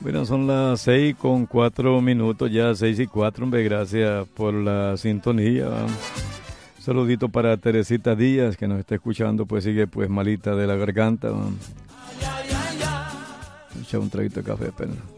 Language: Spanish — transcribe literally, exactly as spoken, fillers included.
Bueno, son las seis con cuatro minutos, ya seis y cuatro, hombre, gracias por la sintonía. Saludito para Teresita Díaz, que nos está escuchando, pues sigue pues malita de la garganta. Echa un traguito de café, pena.